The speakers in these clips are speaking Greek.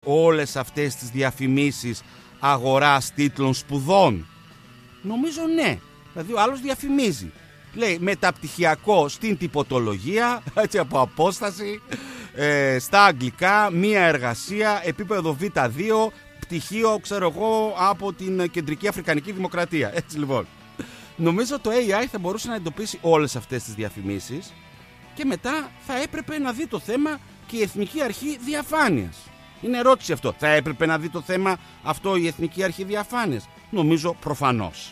όλες αυτές τις διαφημίσεις αγοράς τίτλων σπουδών? Νομίζω ναι. Δηλαδή ο άλλος διαφημίζει. Λέει μεταπτυχιακό στην τυποτολογία, έτσι από απόσταση, στα αγγλικά, μία εργασία, επίπεδο Β2, πτυχίο, ξέρω εγώ, από την Κεντρική Αφρικανική Δημοκρατία. Έτσι λοιπόν. Νομίζω το AI θα μπορούσε να εντοπίσει όλες αυτές τις διαφημίσεις και μετά θα έπρεπε να δει το θέμα και η Εθνική Αρχή Διαφάνειας. Είναι ερώτηση αυτό. Θα έπρεπε να δει το θέμα αυτό η Εθνική Αρχή Διαφάνειας? Νομίζω προφανώς.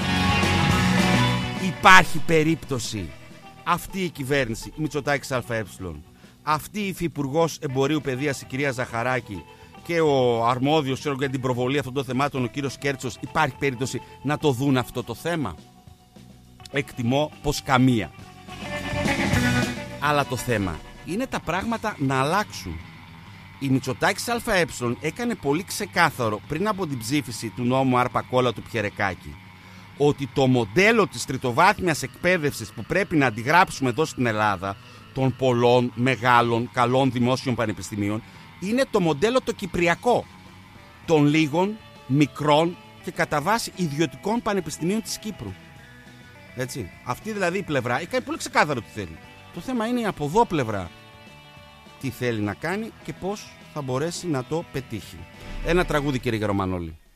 Υπάρχει περίπτωση αυτή η κυβέρνηση, η Μητσοτάκης ΑΕ, αυτή η Υφυπουργός Εμπορίου Παιδείας, η κυρία Ζαχαράκη, και ο αρμόδιος για την προβολή αυτών των θεμάτων, ο κύριος Κέρτσος, υπάρχει περίπτωση να το δουν αυτό το θέμα? Εκτιμώ πως καμία. Αλλά το θέμα είναι τα πράγματα να αλλάξουν. Η Μητσοτάκης ΑΕ έκανε πολύ ξεκάθαρο πριν από την ψήφιση του νόμου Αρπακόλα του Πιερεκάκη ότι το μοντέλο της τριτοβάθμιας εκπαίδευσης που πρέπει να αντιγράψουμε εδώ στην Ελλάδα, των πολλών μεγάλων καλών δημόσιων πανεπιστημίων, είναι το μοντέλο το κυπριακό των λίγων μικρών και κατά βάση ιδιωτικών πανεπιστημίων της Κύπρου. Έτσι. Αυτή δηλαδή η πλευρά έκανε πολύ ξεκάθαρο τι θέλει. Το θέμα είναι η από εδώ πλευρά τι θέλει να κάνει και πώς θα μπορέσει να το πετύχει. Ένα τραγούδι, κύριε Γερομανόλη.